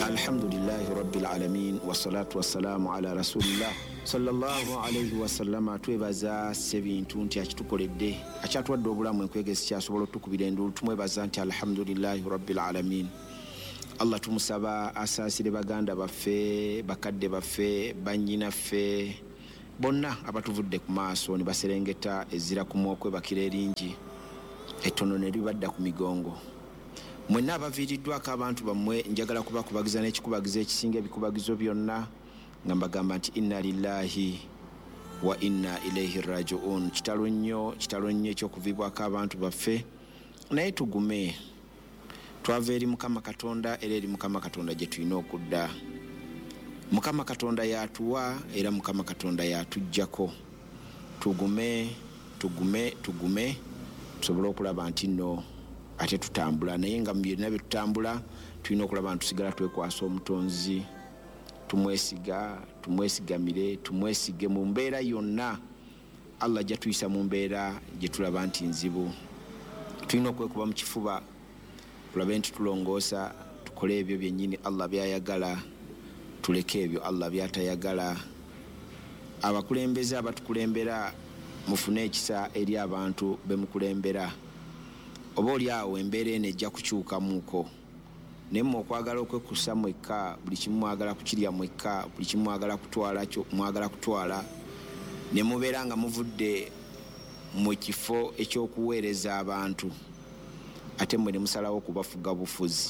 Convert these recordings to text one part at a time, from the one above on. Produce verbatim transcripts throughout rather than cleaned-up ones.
Alhamdulillahi rabbil alamin wassalatu wassalamu ala rasulillah sallallahu alayhi wasallama. Twebaza sebintu nti akitukoledde akyatwadde obulamu enkwegezi kyasobola otukubira endulu. Tumwebaza nti alhamdulillahi rabbil alamin. Allah tumusaba asaasire baganda baffe, bakadde baffe, bannyinaffe bonna abatuvudde ku maaso ne baserengeta ezira ku mwokwe bakira eringi ettono ne libadda ku migongo. Mwenna abaviiriddwako abantu bammwe njagala kubakubagiza n'ekikubagiza ekisinga ebikubagizo byonna nga mbagamba nti inna lillahi wa inna ilaihi raji'un. Kitalo nnyo, kitalo nnyo ekyokuvibwako abantu baffe, naye tugume twava eri Mukama Katonda era eri Mukama Katonda gye tulina okudda. Mukama Katonda yatuwa era Mukama Katonda yatujjako. Tugume, tugume, tugume tusobole okulaba nti nno ate tutambula, naye nga byonna bye tutambula tulina okulaba nti tusigala twekwasa omutonzi, tumwesiga, tumwesigamire, tumwesige mu mbeera yonna. Allah ajja tuyisa mu mbeera gye tulaba nti nzibu. Tulina okwekuba mu kifuba tulabe nti tulongoosa, tukole ebyo byennyini Allah byayagala, tuleke ebyo Allah byatayagala. Abakulembeze abatukulembera mufune ekisa eri abantu bemukulembera. Oba oli awo embeera eno ejja kukyukamuuko, naye mmwe okwagala okwekusa mwekka, buli kimu mwagala kukirya mwekka, buli kimu mwagala kutwala kyo mwagala kutwala, ne mubeera nga muvudde mu kifo ekyokuweereza abantu, ate mmwe ne musalawo okubafuga bufuzi.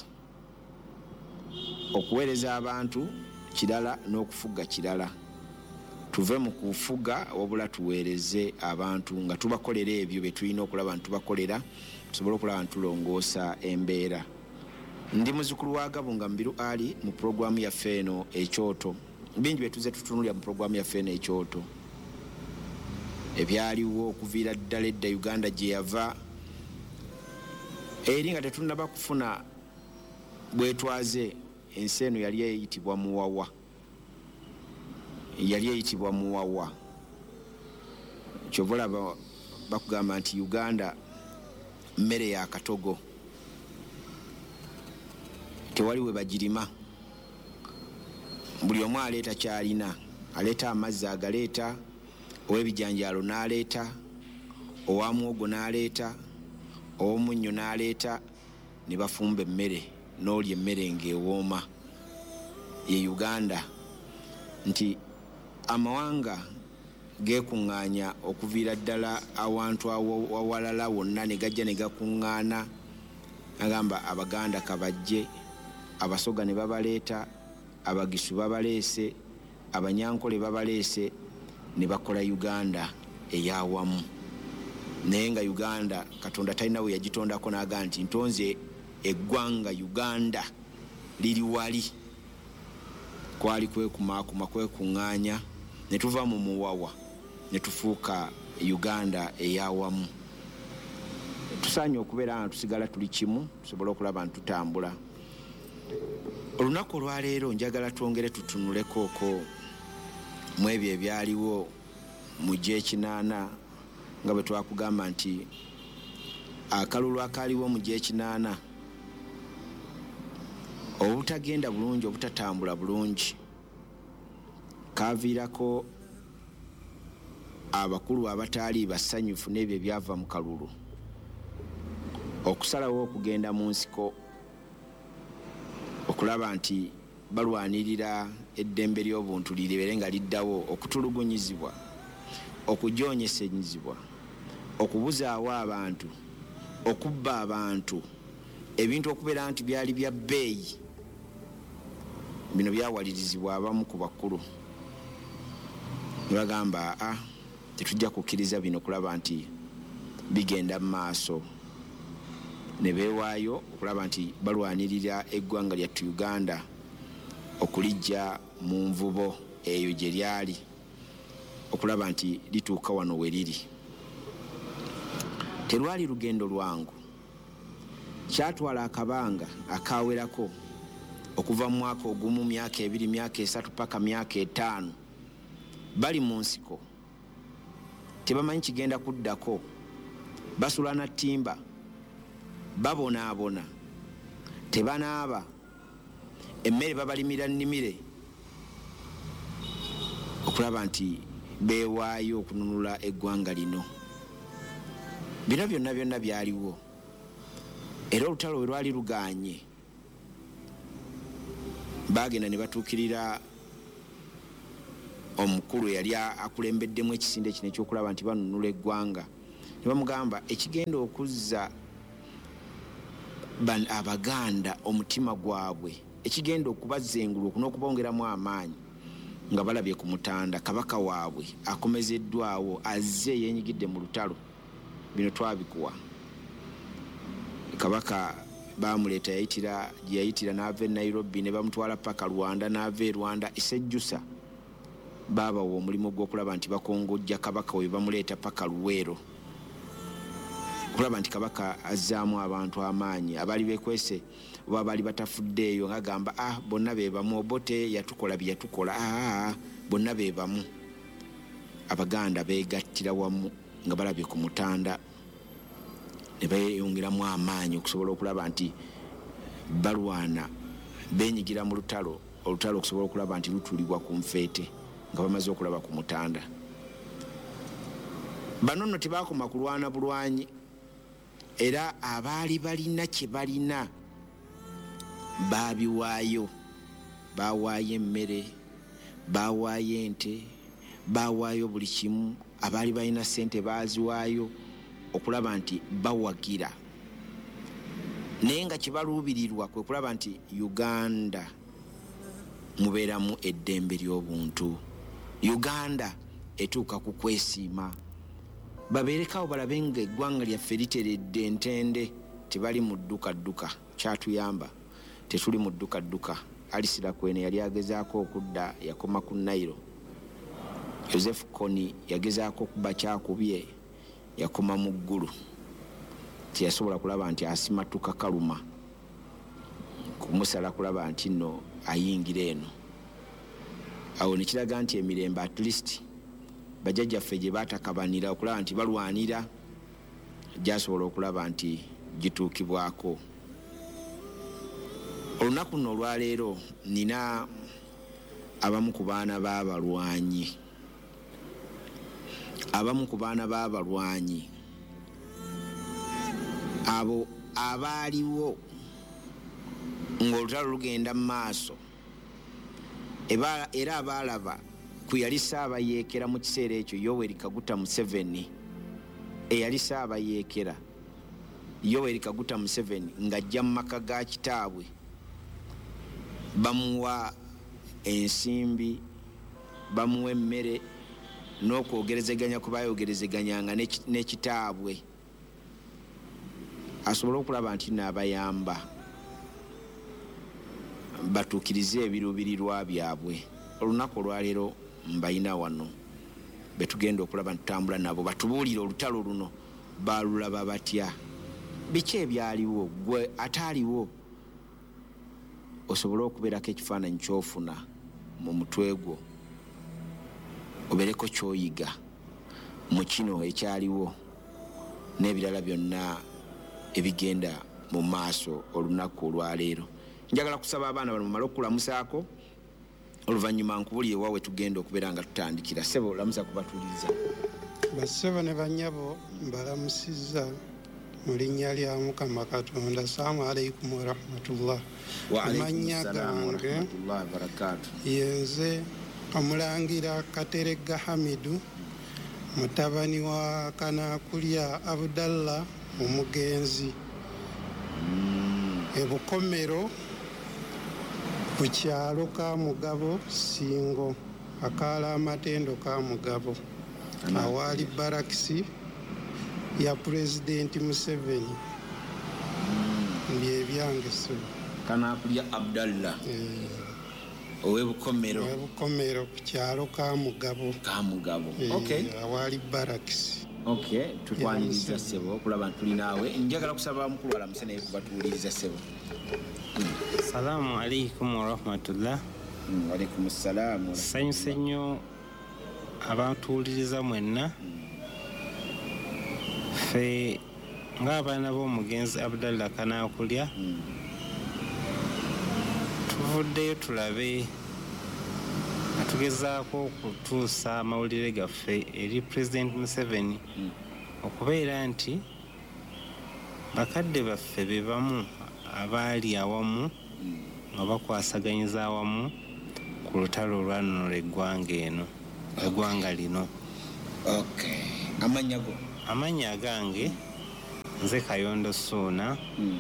Okuweereza abantu kirala n'okufuga kirala. Tuve mu kufuga wabula tuweereze abantu nga tubakolera ebyo bye tulina okulaba nti tubakolera, tusobole okulaba nti tulongoosa embeera. Ndi muzukulu wa Gabunga Mbiru Ali mu programu yaffe eno ekyoto. Bingi bye tuze tutunulira mu programu yaffe eno ekyoto, ebyaliwo okuviira ddala edda Uganda gye yava eri nga tetunnaba kufuna bwetwaze. Ensi eno yali eyitibwa Muwawa, yali eyitibwa Muwawa. Kyovola bakugamba nti Uganda mmere ya katogo, tewali we bagirima. Buli omu aleeta kyalina, aleeta amazzi agaleeta, ow'ebijanjaalo n'aleeta, owa muwogo n'aleeta, ow'omunnyo n'aleeta, ne bafumba emmere n'oli emmere ng'ewooma. Ye Uganda. Nti amawanga geekuŋŋaanya okuviira ddala awantu awalala wonna ne gajja ne gakuŋŋaana, agamba Abaganda kabajje, Abasoga ne babaleeta, Abagisu babaleese, Abanyankole babaleese, ne bakola Uganda ey'awamu. Naye nga Uganda Katonda talina we yagitondako n'aga nti ntonze eggwanga Uganda liri wali. Kwali kwekumaakuma, kwekuŋŋaanya, ne tuva mu Muwawa ne tufuuka Uganda ey'awamu. Tusaanye okubeera nga tusigala tuli kimu, tusobole okulaba nti tutambula. Olunaku olwaleero njagala twongere tutunulekooko mu ebyo ebyaliwo mu gy'ekinaana, nga bwe twakugamba nti akalulu akaaliwo mu gy'ekinaana obutagenda bulungi, obutatambula bulungi, kaviirako abakulu abataali basanyufu n'ebyo ebyava mu kalulu okusalawo okugenda mu nsiko okulaba nti balwanirira eddembe ly'obuntu libeere nga liddawo, okutulugunyizibwa, okujoonyesenyizibwa, okubuzaawo abantu, okubba abantu, ebintu okubeera nti byali bya bbeeyi. Bino byawalirizibwa abamu ku bakulu ne bagamba a tetujja kukkiriza bino kulaba nti bigenda mu maaso, ne beewaayo okulaba nti balwanirira eggwanga lyattu Uganda okulijja mu nvubo eyo gye lyali, okulaba nti lituuka wano we liri. Terwali lugendo lwangu, kyatwala akabanga akawerako okuva mu mwaka ogumu, myaka ebiri, myaka esatu paka myaka etaano bali mu nsiko, tebamanyi kigenda kuddako, basula na ttimba, babonaabona, tebanaaba, emmere babalimira nnimire okulaba nti beewaayo okununula eggwanga lino. Bino byonna byonna byaliwo era olutalo we lwali luganye bagenda ne batuukirira omukulu yali akulembeddemu ekisinde kino ekyokulaba nti banunula eggwanga ne bamugamba ekigenda okuzza Abaganda omutima gwabwe ekigenda okubazengulwa n'okubongeramu amaanyi nga balabye ku Mutanda kabaka waabwe akomezeddwawo azze yeenyigidde mu lutalo. Bino twabikuwa kabaka bamuleeta yayitira gye yayitira n'ava e Nairobi ne bamutwala paka Rwanda n'ava e Rwanda esejjusa baabawa omulimu gw'okulaba nti bakongojja kabaka we bamuleeta paka Luweero okulaba nti kabaka azzaamu abantu amaanyi abali bekwese oba bali batafuddeeyo nga gamba ah bonna be bamu Obote yatukola bye yatukola ah bonna be bamu. Abaganda beegattira wamu nga balabye ku Mutanda ne beeyongeramu amaanyi okusobola okulaba nti balwana beenyigira mu lutalo olutalo okusobola okulaba nti lutulibwa ku nfeete nga bamaze okulaba ku Mutanda. Bano nno tebaakoma kulwana bulwanyi era abaali balina kye balina baabiwaayo. Baawaayo emmere, baawaayo ente, baawaayo buli kimu. Abaali balina ssente baaziwaayo okulaba nti bawagira naye nga kibaluubirirwa kwe kulaba nti Uganda mubeeramu eddembe ly'obuntu. Uganda etuuka ku kwesiima babeerekawo balabe nga eggwanga lyaffe literedde entende tebali mu ddukadduka. Kyatuyamba tetuli mu ddukadduka. Alisira Kwene yali agezaako okudda yakoma ku Nairo. Joseph Kony yagezaako okuba kyakubye yakoma mu ggulu tiyasobola kulaba nti asimatuka kaluma kumusala kulaba nti nno ayingira eno. Awo nekiraga nti emirembe at least bajjajjaffe gye baatakabanira okulaba nti balwanira gyasobola okulaba nti gituukibwako. Olunaku nno olwaleero nina abamu ku baana b'abalwanyi abamu ku baana b'abalwanyi abo abaaliwo ng'olutalo lugenda mu maaso era abaalaba ku yali Ssaabayeekera mu kiseera ekyo Yoweri Kaguta Museveni eyali Ssaabayeekera Yoweri Kaguta Museveni ng'ajja mu maka ga kitaabwe bamuwa ensimbi bamuwa emmere n'okwogerezeganya ku bayogerezeganyanga n'ekitaabwe asobola okulaba nti n'abayamba batuukirize ebiruubirirwa byabwe. Olunaku olwaleero mbayina wano betugenda okulaba ntutambula nabo batubuulire olutalo luno baalulaba batya, biki ebyaliwo, gwe ataaliwo osobola okubeerako ekifaananyi ky'ofuna mu mutwe gwo obereko kyoyiga mu kino ekyaliwo n'ebirala byonna ebigenda mu maaso olunaku olwaleero. Njagala kusaba abaana bano mumale okulamusaako oluvannyuma nkubulire waawe tugenda okubeera nga tutandikira. Ssebo lamusa kubatuliza. Bassebo ne bannyabo mbalamusizza mu linnya lya Mukama Katonda. Assalamu alaikum wa rahmatullah. Wa alaikum assalaam wa rahmatullah wa barakatuh. Yenze Omulangira Kateregga Hamidu mutabani wa Kanaakulya Abdallah omugenzi ebukomero ku kyalo ka Mugabo Singo akaala amatendo ka Mugabo awaali barakisi ya Pulezidenti Museveni byebyange Ssebo. Kanaakulya Abdallah owebukomero owebukomero ku kyalo ka Mugabo ka Mugabo. Okay, awaali barakisi. Okay, tutwaniriza Ssebo okulaba nti tuli naawe. Njagala kusaba mukulu walamuse naye kubatuuliriza Ssebo. Assalamu alaikum wa rahmatullah. Wa alaikum assalam. Sanyuse nnyo abatuuliriza mwenna. Ffe ng'abaana b'omugenzi Abdallah Kanaakulya tuvuddeyo tulabe atugezaako okutuusa amawulire gaffe eri President Museveni mm. okubeera nti bakadde baffe be bamu abaali awamu mm. nga bakwasaganyiza awamu ku lutalo olwanunula eggwanga eno eggwanga lino. Okay. Amanya go amanya gange nze Kayondo Suuna mm.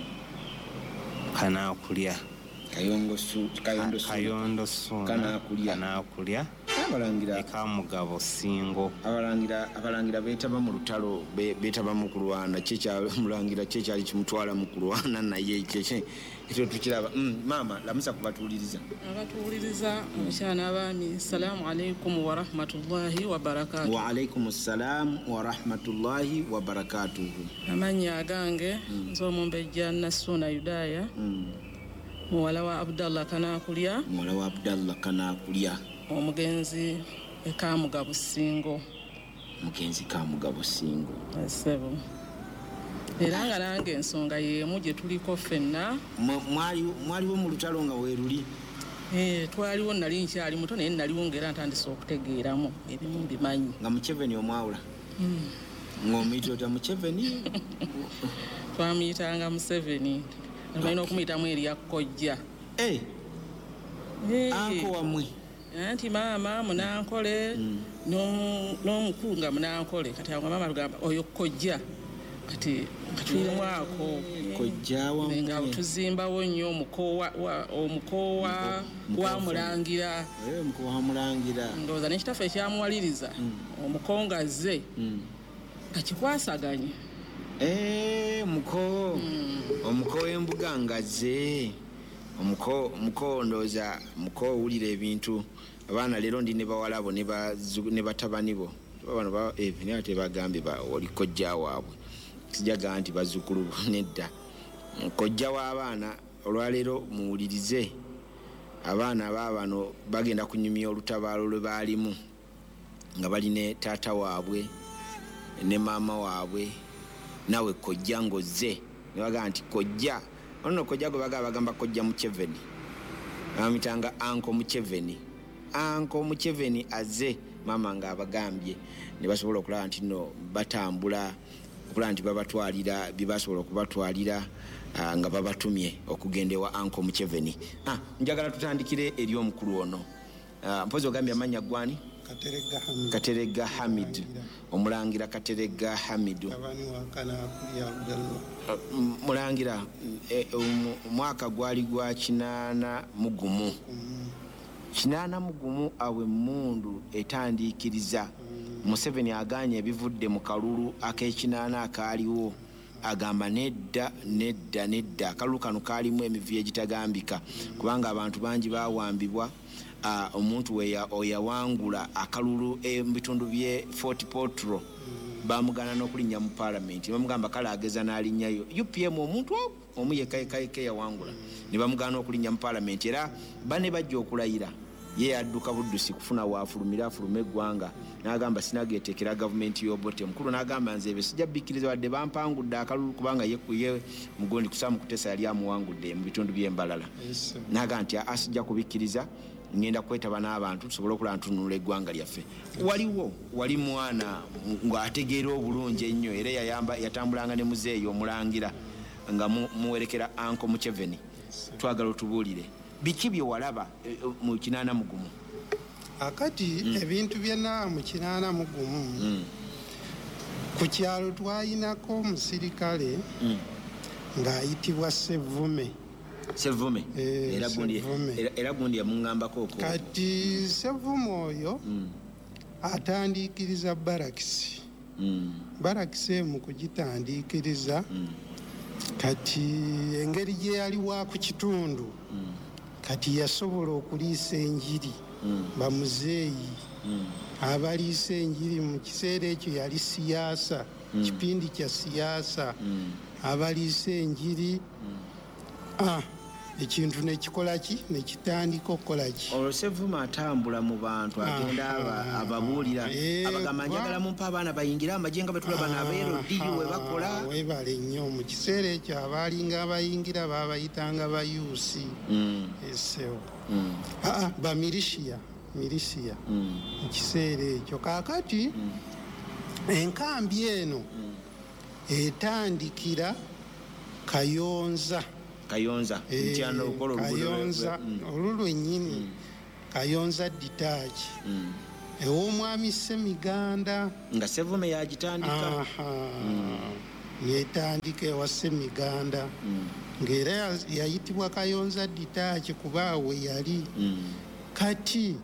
Kanaakulya Kayongo su Kayondo Suuna Kayondo Suuna Kanaakulya Kanaakulya abalangira ekamugabo Singo abalangira abalangira betaba mu lutalo betaba mu kulwana kyecha mulangira kyecha ali kimutwala mu kulwana naye kyeche ekyo tukiraba mm, mama lamusa kubatuliriza abatuliriza omukyana abaami assalamu alaikum wa rahmatullahi wa barakatuh. Wa alaikum assalam wa rahmatullahi wa barakatuh. Amanya agange mm. nzomumbejja Nasuna Yudaya mm. muwala wa Abdallah Kanaakulya muwala wa Abdallah Kanaakulya omugenzi ekamugabo Singo mugenzi kamugabo Singo sebo era nga nange ensonga yemu gye tuliko ffenna mwali mwaliwo mu lutalo nga weeruli eh twaliwo nali nkyali muto naye naliwo ngera ntandise okutegeeramu ebimu mbimanyi nga Museveni omwawula mm. ng'omuyita ta Museveni twamuyitanga Museveni alina okumuyitamu eri yakojja eh hey. Anko wamwe anti mama munankole mm. n'omukunga munankole kati awo mama lugamba oyo kojja kati katulwako kojja wa nga tuzimbawo nnyo omukowa omukowa wa mulangira eh omukowa mulangira ndoza n'ekitafu ekyamuwaliriza mm. omukongaze mm. kakikwasaganye eh muko mm. omuko embuga ngaze omuko muko ndoza muko ulire ebintu abana lero ndi ne bawalabo ne ba ne batabani bo bano ba evini ate bagambe ba oli kojja waabwe sijaga anti bazukulu nedda kojja w'abaana olwalero muwulirize abaana baabano bagenda kunyumya olutabaalo lwe baalimu nga bali ne taata waabwe ne maama waabwe nawe kojja ngoze ne baga nti kojja ono kojja go baga bagamba kojja Museveni amitanga anko Museveni anko Museveni aze mama nga abagambye ne basobola okulaba nti no batambula okulaba nti babatwalira bibasobola okubatwalira uh, nga babatumye okugendewa anko Museveni. Ah, njagala tutandikire eri omukulu ono uh, mpozi ogambye amanya gwani Katerega Hamid Katerega Hamid omulangira Katerega Hamid abani wa Kanaakulya Abdallah uh, mulangira e, um, mwaka gwali gwa kinaana mugumu mm. kinaana mugumu awe mundu etandikiriza mm. Museveni aganye ebivudde mu kalulu ak'ekinaana akaaliwo agamba nedda nedda nedda akalulu kano kaalimu emivuyo egitagambika mm. kubanga abantu bangi bawambibwa uh, omuntu weya oyawangula akalulu ebitundu bye Fort Portal mm. bamugana n'okulinnya mu parliament bamugamba kale ageza n'alinnyayo U P M omuntu omu yekayekayeke yawangula mm. ne bamugana okulinnya mu parliament era bane bajja okulayira ye adduka buddusi kufuna wafulumira afulume eggwanga n'agamba sinageetekera gavumenti y'obote mukulu n'agamba nze ebe sijja bikkiriza wadde bampangudde akalulu kubanga ye mugondi kusaamu kutesa yali amuwangudde mu bitundu by'embalala yes, n'agamba nti asijja kubikkiriza ngenda kwetaba n'abantu tusobole okulaba ntununula eggwanga lyaffe waliwo wali mwana ng'ategeera obulungi ennyo era yayamba yatambulanga ne muzeeyi omulangira nga muwerekera anko Museveni twagala otubuulire biki bye walaba e, mu kinaana mugumu akati mm. ebintu byonna mu kinaana mugumu mm. ku kyalo twayinako omusirikale mm. ng'ayitibwa Sevume Sevume eh, era gundi era, era gundi yamungambako oko kati Sevume oyo mm. atandikiriza barakisi mm. barakisi mu kugitandikiriza mm. kati engeri gye yaliwa ku kitundu mm. kati yasobola okuliisa enjiri mm. bamuzeeyi mm. abaliisa enjiri mu kiseera ekyo yali siyaasa mm. kipindi kya siyaasa mm. abaliisa enjiri mm. ah, ekintu nekikola ki nekitandika okukola ki olwo Ssevuuma atambula mu bantu agenda ababuulira abagamba njagala mumpa abaana bayingira amagye nga betulaba n'abeerodiyo we bakola webale nnyo mu kiseera ekyo abaalinga abayingira baabayitanga bayuusi esewo bamirishiya mirisiya mu kiseera ekyo kaakati enkambi eno etandikira Kayonza Kayonza ntyano okolo Kayonza olulwennyini Kayonza ditaachi ew'omwami Ssemiganda nga Ssevuuma yagitandika yetandika ewa Ssemiganda ng'era yayitibwa Kayonza ditaachi kuba we yali kati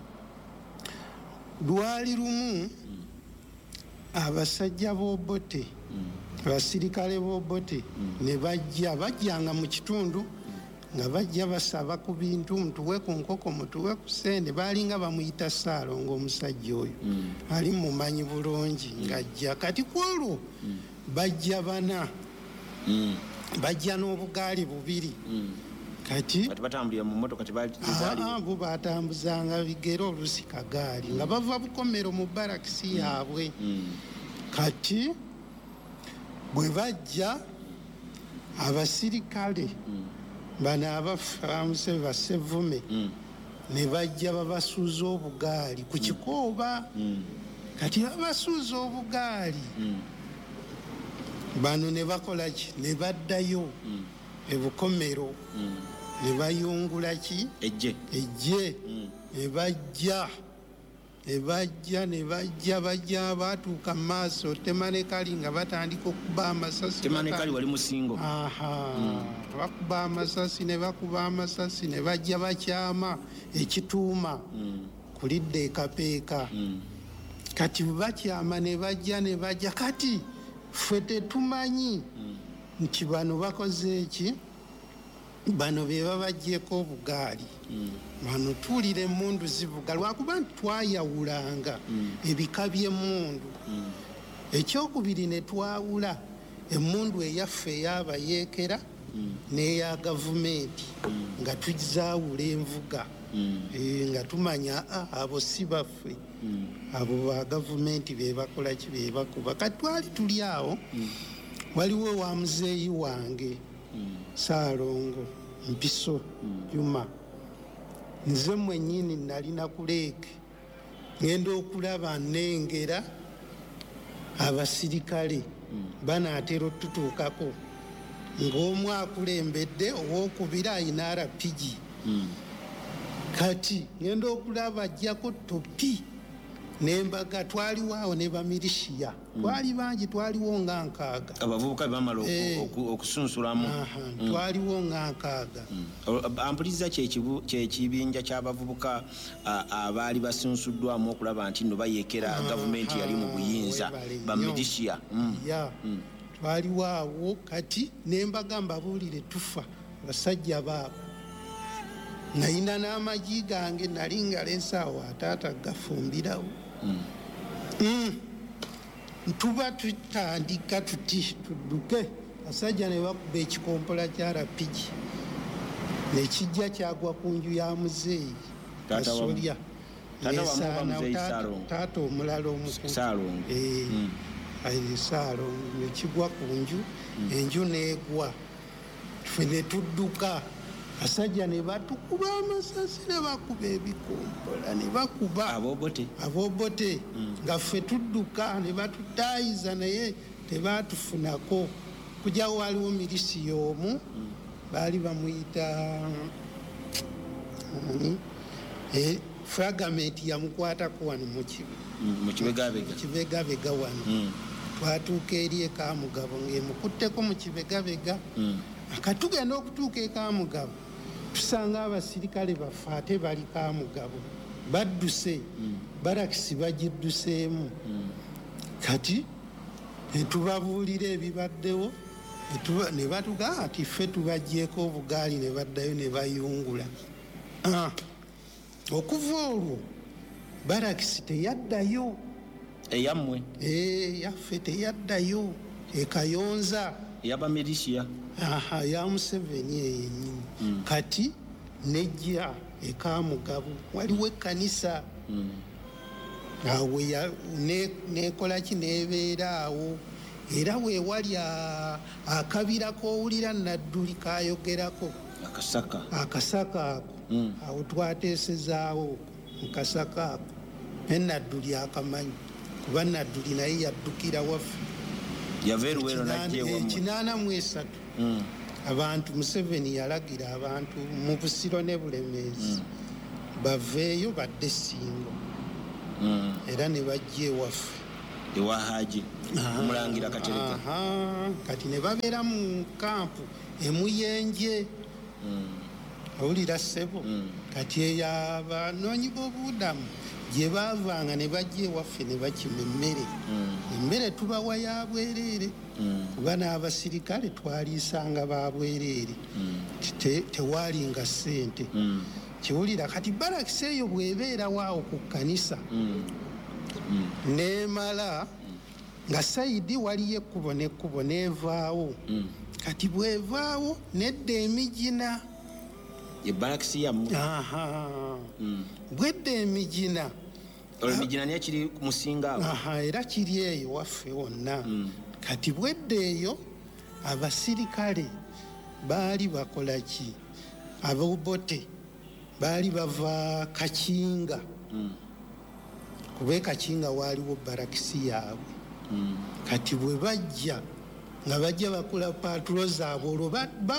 lwali lumu abasajja b'Obote abasirikale b'Obote ne bajja bajjanga mu kitundu nga bajja basaba ku bintu mutuwe ku nkoko mutuwe ku sente baalinga bamuyita Ssaalongo omusajja oyo ali mumanyi bulungi ng'ajja kati kwolwo bajja bana bajja n'obugaali bubiri kati batambulira mu mmotoka bo batambuzanga bigero olusi kagaali nga bava Bukomero mu barakisi yaabwe kati bwe bajja abasirikale bano abafamuse ba Ssevume ne bajja babasuuza obugaali ku kikooba kati babasuuza obugaali bano ne bakola ki ne baddayo e Bukomero ne bayungula ki ejje ejje ne bajja ne bajja ne bajja bajja baatuuka mu maaso Temanekali nga batandika okuba amasasi Temanekali wali musingo bakuba amasasi ne bakuba amasasi ne bajja bakyama ekituuma kulidde ekapeeka kati bakyama ne bajja ne bajja kati ffe tetumanyi nti bano bakoze eki bano be babajjeko obugaali bano tuwulira emmundu zivuga lwakuba nti twayawulanga ebika by'emmundu ekyokubiri ne twawula emmundu eyaffe ey'abayeekera n'eya gavumenti nga tuzaawula envuga nga tumanya abo si baffe abo ba gavumenti be bakola ki be bakuba kati twali tuli awo waliwo wa muzeeyi wange Ssaalongo Mpiso Juma nze mwennyini nalina ku leeke ngenda okulaba nnengera abasirikale banaatera otutuukako ng'omu akulembedde owookubiri ayina R P G kati ngenda okulaba ajjako topi nembaga twaliwo awo ne bamirishiya twali bangi twaliwo nga nkaaga abavubuka bamala okusunsulamu twaliwo nga nkaaga ampuliza kyekibinja ky'abavubuka abaali basunsuddwamu okulaba nti nno bayeekera gavumenti yali mu buyinza bamirishiya twaliwo awo kati nembaga mbabuulire tufa basajja baabo nalina n'amagi gange nali ngaleesaawo ataata gafumbirawo tuba tutandika tuti tudduke basajja ne bakuba ekikompola kya R P G nekijja kyagwa ku nju ya muzeeyi asolya taata omulala omukulu Ssaalongo nekigwa ku nju enju neegwa ffe ne tudduka basajja ne batukuba amasasi ne bakuba ebikompola ne bakuba ab'Obote ab'Obote nga ffe tudduka ne batutaayiza naye tebaatufunako kujjawo waliwo mirisi y'omu baali bamuyita fragamenti yamukwatako wano mu kibegabega wano twatuuka eri ekamugabo ng'emukutteko mu kibegabega akatugenda okutuuka ekamugabo tusanga abasirikale baffe ate bali kamugabo badduse barakisi bagidduseemu kati netubabuulira ebibaddewo ne batuga ati ffe tubajjeeko obugaali ne baddayo ne bayungula okuva olwo barakisi teyaddayo eyammwe yaffe teyaddayo ekayonza yaba milisia aha ya Museveni yenyini mm. kati nejja ekamugabo waliwo ekkanisa mm. awe ya ne nekola kinebeera awo era we wali akabira ko ulira nadduli kayogerako akasaka akasaka mm. awo twateesezaawo mukasaka ako enadduli akamanyi kuba nadduli naye yaddukira waffe yaveeruwero najjewa kinaana mu esatu mm. abantu Museveni yalagira abantu mu Busiro ne Bulemeezi mm. baveeyo badde Ssingo mm. era ne bajja ewaffe ewa Haji Omulangira Katereka kati ne babeera mu kampu emuyenje mm. awulira ssebo mm. kati eyabanoonyi b'obubudamu gye baavanga ne bajja ewaffe ne bakima emmere mm. emmere tubawa ya bwereere mm. kuba n'abasirikale twaliisanga ba bwereere mm. Te, tewalinga ssente mm. kiwulira kati barakisi eyo bw'ebeerawo awo ku kkanisa mm. mm. neemala nga sayidi waliyo ekkubo n'ekkubo neevaawo mm. kati bw'evaawo nedda emigina ebarakisi yamu aha mm. bwedda emigina emigina niyo kiri ku musinga awo aha era kiri eyo waffe wonna mm. kati bwedda eyo abasirikale baali bakola ki abobote baali bava Kakinga mm. kuba Kakinga waaliwo barakisi yaabwe mm. kati bwe bajja nga bajja bakola patro zaabwe olwo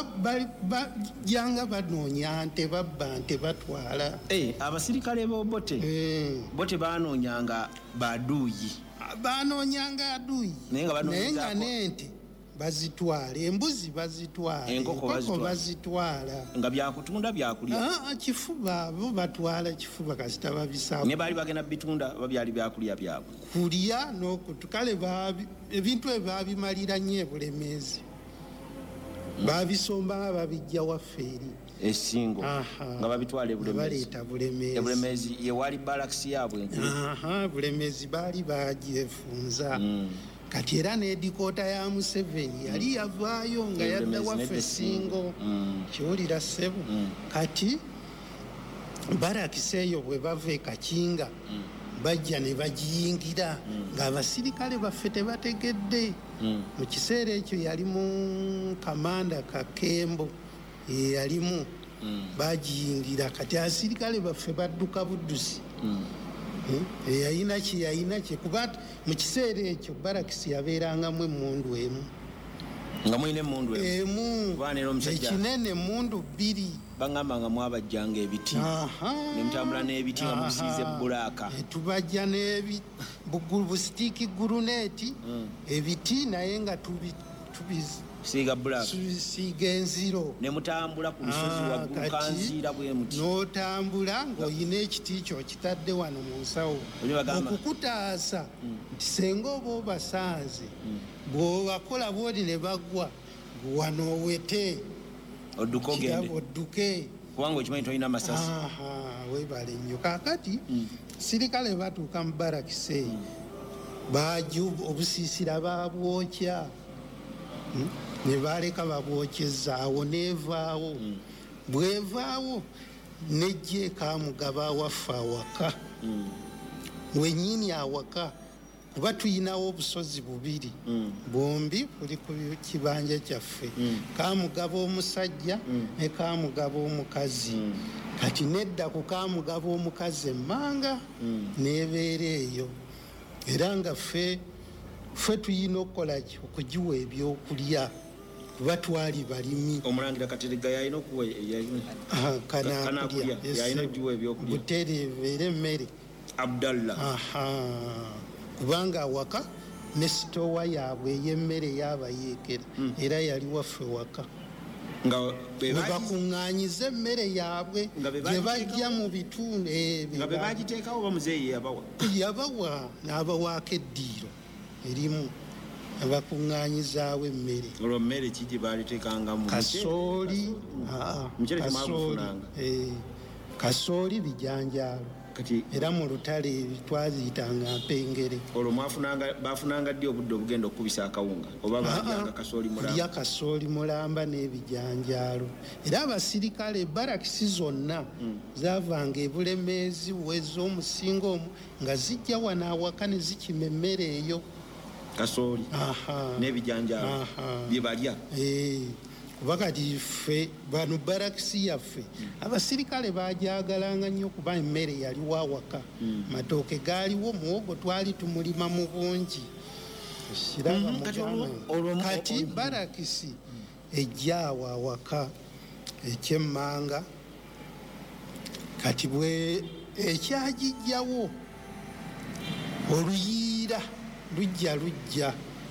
bajjanga banoonya nte babba nte batwala hey, abasirikale bobote hey. bote banoonyanga baduuyi banoonyanga aduuyi naye nga nente bazitwala embuzi bazitwala enkoko bazitwala nga byakutunda byakulya ah kifuba bo batwala kifuba kasita babisaba ne bali bagenda bitunda babyali byakulya byabwe kulya n'okutukale babi ebintu ebabimalira nnyo Bulemeezi mm. babisomba babijja waffeeri esingo nga babitwala Bulemeezi baleeta Bulemeezi Bulemeezi ye wali barakisi yaabwe enkulu aha Bulemeezi baali bagyefunza mm. kati era n'edikoota ya Museveni yali yavaayo nga yadda waffe Ssingo mm. kiwulira ssebo mm. kati barakisi eyo bwe bava e Kakinga mm. bajja ne bagiyingira mm. ng'abasirikale baffe tebategedde mm. mu kiseera ekyo yali mu kamanda Kakembo ye yalimu mm. bagiyingira kati abasirikale baffe badduka buddusi mm. eyayina ki yayina ki kuba mu kiseera ekyo barakisi yabeerangamu emmundu emu nga mwine emmundu emu ekinene emmundu bbiri baŋŋamba nga mwabajjanga ebiti ne mutambula n'ebiti nga mubisiize bbulaaka tubajja busitiiki guruneeti ebiti naye nga siiga bbulaaka siiga enziro ne mutambula ku lusozi waggulu kanziira bwe muti n'otambula ng'olina ekiti kyo kitadde wano mu nsawo okukutaasa nti senga oba obasanze bw'obakola bw'oli ne baggwa wano owete odduke ogende odduke kubanga okimanyi tolina masasi webale nnyo kaakati sirikale batuuka mu barakisi bajja obusiisira babwokya ne baleka babwokyezaawo neevaawo bwevaawo nejja ekamugaba awaffe awaka wenyini awaka kuba tuyinawo obusozi bubiri bombi buli ku kibanja kyaffe kamugaba omusajja ne kamugaba omukazi kati nedda ku kamugaba omukazi emmanga neebeera eyo era nga ffe ffe tuyina okukolaki okugiwa ebyokulya kuba twali balimi Omulangira Katerega yalina okuwa kanakulya yalina okugiwa ebyokulya butereeva era emmere Abdallah kubanga awaka ne sitowa yaabwe ey'emmere yaabayeekera era yali waffe waka nga bebakuŋŋaanyiza emmere yaabwe gye bajja mu bitundu nga be bagiteekawo oba muzeeyi yabawa yabawa n'abawaako eddiiro erimu abakuŋŋaanyizaawo emmere olwo mmere ki gye baaliteekangamu kasooli kasooli bijanjaalo era mu lutale twaziyitanga mpengere. Olwo mwafunanga bafunanga ddi obudde obugenda okubisa akawunga oba balyanga kasooli mulamba? Lya kasooli mulamba n'ebijanjaalo. Era abasirikale barakisi zonna zaavanga ebulemeezi wez'omusinga omu nga zijja wano awaka ne zikima emmere eyo. Kasooli n'ebijanjaalo bye balya. Kuba kati ffe bano barakisi yaffe abasirikale baajagalanga nnyo kuba emmere yaliwo awaka, matooke gaaliwo, muwogo twali tumulima mu bungi. Kiraba mugamba kati barakisi ejja awo awaka ekyemmanga, kati bwe ekyagijjawo oluyiira lujja lujja,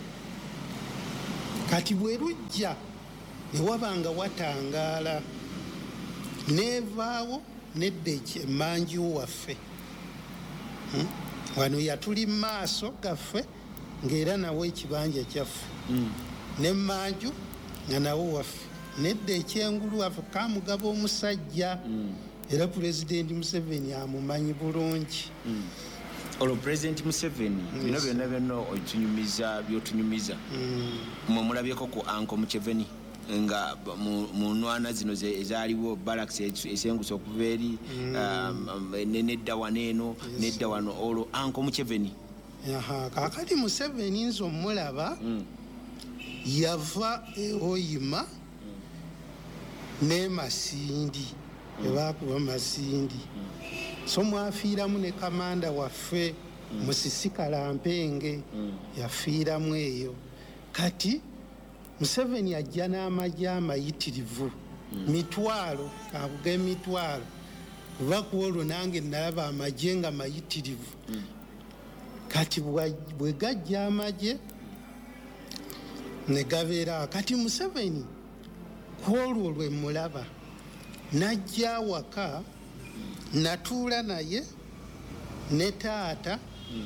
kati bwe lujja newabanga watangaala nevaawo nedda ekyemanju waffe hmm? Wano yatuli maaso gaffe ng'era nawo ekibanja kyaffe mm. Nemmanju nga nawo waffe nedda ekyengulu waffe kamugaba omusajja mm. Era Pulezidenti Museveni amumanyi bulungi mm. Olwo Pulezidenti Museveni bino byonna byonna otunyumiza byotunyumiza mwe mulabyeko ku Uncle Museveni nga mu nwana zino ezaaliwo barracks esenguse okuva eri nedda wano eno nedda wano. Olwo Uncle Museveni kakati Museveni nze omulaba yava eOyima ne Masindi ebakuba Masindi so mwafiiramu ne kamanda waffe Musisikala Mpenge yafiiramu eyo. Kati Museveni ajja n'amagye amayitirivu mitwalo kabuga emitwalo kuba ku olwo nange nalaba amagye nga mayitirivu. Kati bwe gajja amagye ne gabeera. Kati Museveni ku olwo lwe mulaba najja waka natuula naye ne taata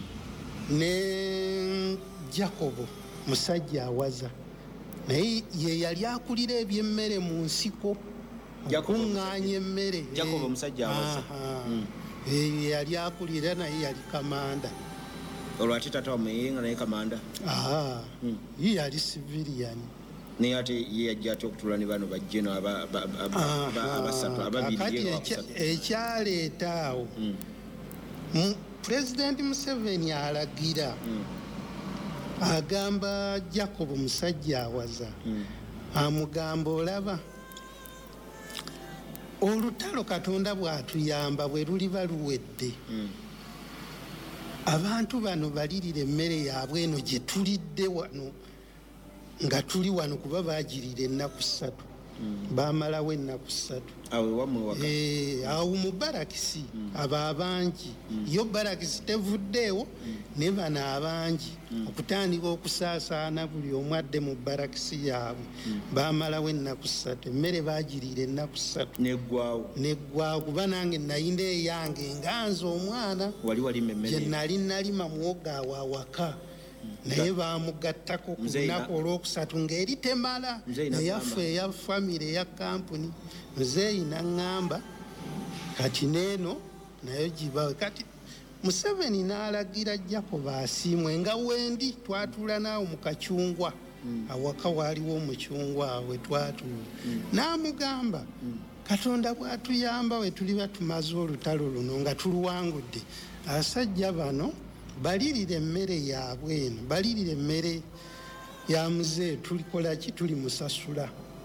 ne Jacobo musajja awaza naye ye yali akulira ebyemmere mu nsiko okuŋŋaanya emmere. Jacobo musajja awaza ye yali akulira naye yali kamanda. Olwo ate taata wamuyenga naye kamanda ye yali civilian naye ate ye yajja ate okutuula ne bano bajjeno abasatu ababiri. Ekyaleeta awo Pulezidenti Museveni alagira agamba Jacob musajja awaza amugamba olaba olutalo Katonda bw'atuyamba bwe luliba luwedde abantu bano balirira emmere yaabwe eno gye tulidde wano nga tuli wano kuba baagirira ennaku ssatu baamalawo ennaku ssatu awo mu barakisi abo abangi yo barakisi tevuddeewo ne bano abangi okutandika okusaasaana buli omu adde mu barakisi yaabwe baamalawo ennaku ssatu emmere baagirira ennaku ssatu neggwawo kuba nange nayinda eyange nganze omwana gye nali nalima muwogo awo awaka naye bamugattako ku lunaku olwokusatu ng'eri temala eyaffe eya famire eya kampuni. Muzeeyi naŋŋamba kati neeno nayo gibawe. Kati Museveni n'alagira Jacob asiimwe nga wendi twatuula naawe mu kacungwa awaka waaliwo omucungwa awe twatuula n'amugamba Katonda bw'atuyamba we tuliba tumaze olutalo luno nga tuluwangudde abasajja bano balirira emmere yaabwe eno balirira emmere ya muzeeyi tulikola ki tuli musasula.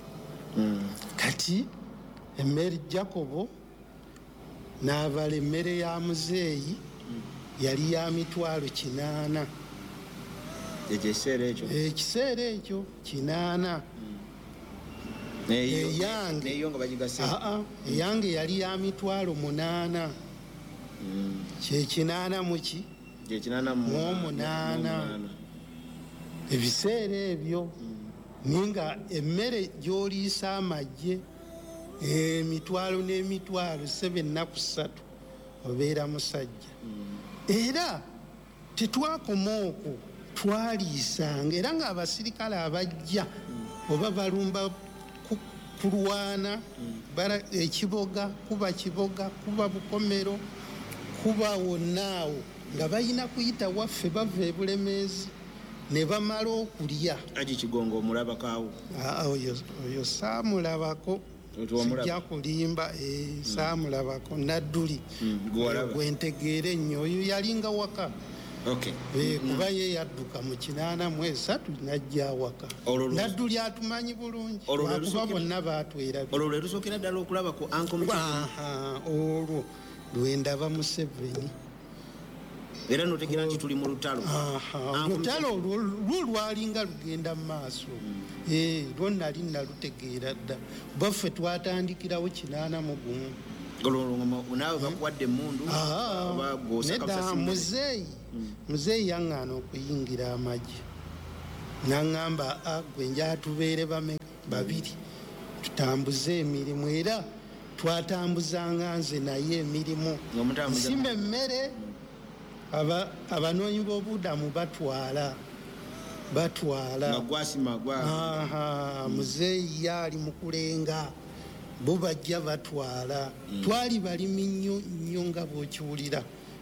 Kati emmere Jacobo n'abala emmere ya muzeeyi yali ya mitwalo kinaana ekiseera ekyo kinaana. Eyange yali ya mitwalo munaana kyekinaana muki muomunaana ebiseera ebyo ninga emmere gy'oliisa amagye emitwalo n'emitwalo sebe ennaku ssatu obeera musajja. Era tetwakoma okwo twaliisanga era ng'abasirikale abajja oba balumba kulwana ekiboga kuba kiboga kuba bukomero kuba wonnaawo nga balina kuyita waffe bava ebulemeezi ne bamala okulya. Aji Kigongo omulabakaawo? Oyo saamulabako, sijja kulimba, saamulabako. Nadduli gwentegeera ennyo, oyo yalinga waka. Kuba ye yadduka mu kinaana mu esatu najja waka. Nadduli atumanyi bulungi kuba bonna baatwerabye. Olwo lwe lusookera ddala okulaba ku Uncle Museveni? Olwo lwe ndaba Museveni. Era notegeera nti tuli mu lutalo. Olutalo lwo lwalinga lugenda mu maaso. Lwo nali nalutegeera dda. Baffe twatandikirawo kinaana mu gumu. Naawe bakuwadde emmundu? Nedda muzeeyi. Muzeeyi yaŋŋaana okuyingira amagye. N'aŋŋamba gwe njatubeere bameka babiri. Tutambuze emirimu era twatambuzanga nze naye emirimu. Nsima emmere abanoonyi b'obubudamu batwala. Batwala. Muzeeyi yaali mu kulenga. Bo bajja batwala. Twali balimi nnyo nnyo nga bw'okiwulira.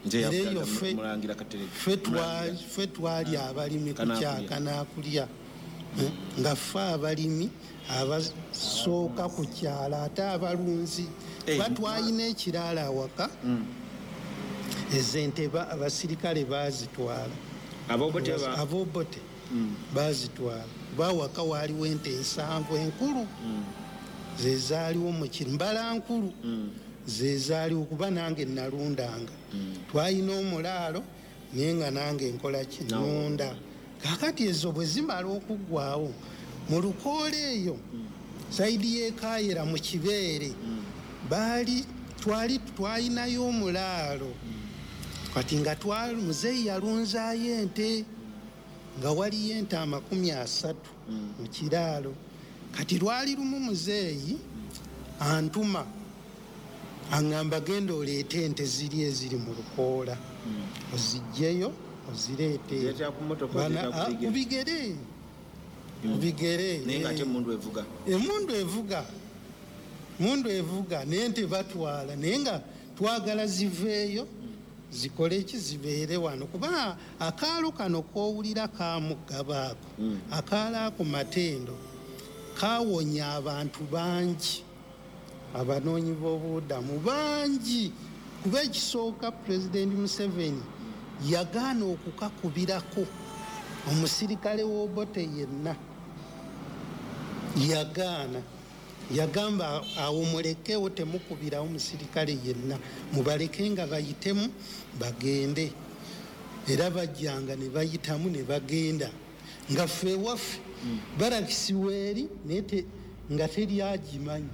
Ffe twali abalimi kukyaka n'akulya. Nga ffe abalimi abasooka ku kyala ate abalunzi batwalina ekiraala awaka. Ezente abasirikale baazitwala. Aboobote baazitwala. Bawaka waaliwo ente ensanvu enkulu. Ze zaaliwo mu mbala nkulu. Ze zaaliwo kuba nange nalundanga. Twalina omulaalo naye nga nange nkola kinunda. Kakati ezo bwe zimala okuggwaawo mu lukoola eyo sayidi y'ekaayera mu kibeere baali twali twalinayo omulaalo. Kati nga twali muzeeyi yalunzaayo ente nga waliyo ente amakumi asatu mu kiraalo. Kati lwali lumu muzeeyi antuma aŋŋamba genda oleete ente ziri eziri mu lukoola ozijjeyo ozireete ku bigere. Ku bigere emundu evuga mundu evuga naye nte batwala naye nga twagala ziveeyo zikole eki zibeere wano kuba akaalo kano koowulira kaamugabaako akaalo ako Matendo kawonya abantu bangi abanoonyi b'obubudamu bangi kuba ekisooka Pulezidenti Museveni yagaana okukakubirako omusirikale w'Obote yenna. Yagaana yagamba awo mulekewo temukubirawo musirikale yenna mubaleke nga bayitemu bagende. Era bajjanga ne bayitamu ne bagenda nga ffe waffe Barakisi weeri naye nga teri agimanyi.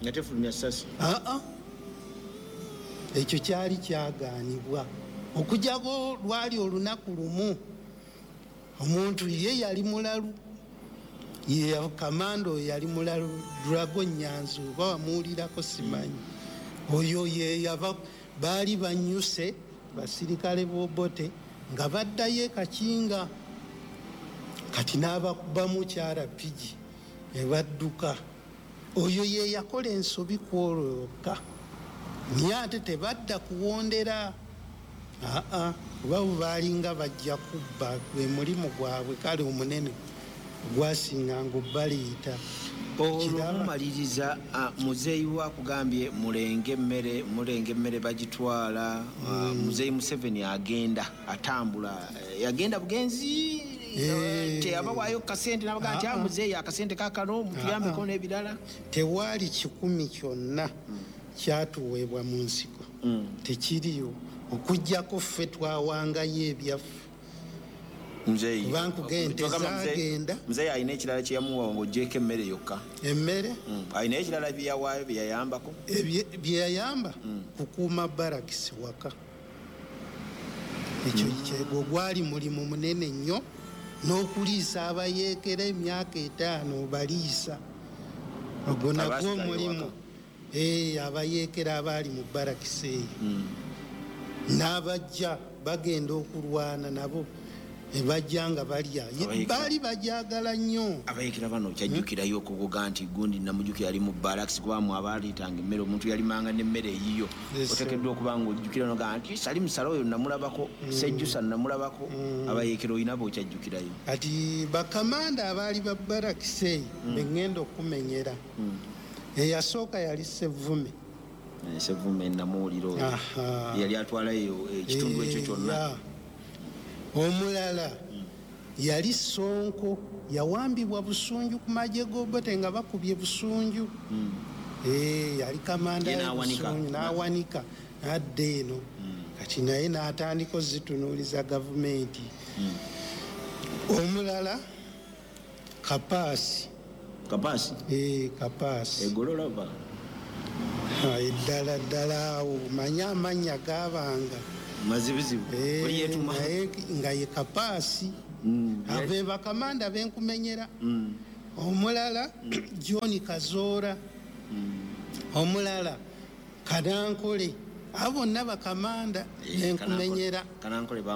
Ekyo kyali kyagaanibwa okujjago lwali olunaku lumu omuntu ye yali mulalu ye kamando yali mulalu Drago Nyanzi oba wamuwulirako simanyi. Oyo ye yava baali banyuse basirikale b'Obote nga baddayo e Kakinga. Kati n'abakubamu kyara pigi ne badduka. Oyo ye yakola ensobi kwolooka naye ate tebadda kuwondera. Aa kuba baalinga bajja kubba gwe mulimu gwabwe kale omunene gwasinganga obbaliita. Olwomumaliriza muzeeyi wakugambye mulenge emmere mulenge emmere bagitwala. Muzeeyi Museveni agenda atambula yagenda bugenzi teyabawaayo kasente nabaga nti muzeeyi akasente kakano mutuyambeko n'ebirala. Tewaali kikumi kyonna kyatuweebwa mu nsiko tekiriyo okujjako ffe twawangayo ebyaffe. Zagenda muzeeyi alina ekirala kye yamuwa ng'oggyeko emmere yokka. Emmere alina ekirala bye yawaayo bye yayambako. Bye yayamba kukuuma Barakisi waka. Ekyo kyego gwali mulimu munene nnyo n'okuliisa abayeekera emyaka etaano baliisa. Ogwo nagwo mulimu abayeekera abaali mu Barakisi eyo n'abajja bagenda okulwana nabo ebajja nga balya baali bajagala nnyo. Abayekera bano kyajjukirayo okugoga nti gundi namujjukira ali mu barracks kubamu abaalitanga emmere omuntu yalimanga n'emmere eyiyo oteekeddwa okuba nga ojjukira noga nti Salim Salo oyo namulabako Sejjusa namulabako abayekera oyina bw'okyajjukirayo. Kati bakamanda abaali ba barracks eyo bengenda okumenyera eyasooka yali Ssevume. Ssevume namuwuliro yali atwalayo ekitundu ekyo kyonna. Omulala yali Sonko yawambibwa Busunju ku magye g'Obote nga bakubye Busunju. Yali kamanda Busunju n'awanika n'adda eno kati naye n'atandika ozitunuuliza gavumenti. Omulala Kapaasi. Kapaasi? Ee Kapaasi. Egololaba? Eddala ddala awo manya amannya gaabanga. Mazibuzibu oli yetuma nga ye Kapaasi ave bakamanda benkumenyera. Omulala John Kazoora, omulala Kanankole, abo bonna bakamanda benkumenyera.